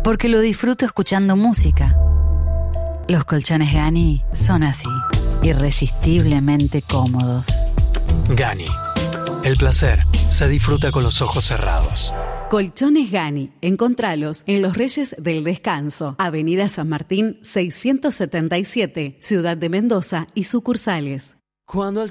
porque lo disfruto escuchando música. Los colchones Gani son así, irresistiblemente cómodos. Gani. El placer se disfruta con los ojos cerrados. Colchones Gani. Encontralos en Los Reyes del Descanso, Avenida San Martín 677, Ciudad de Mendoza y sucursales. Cuando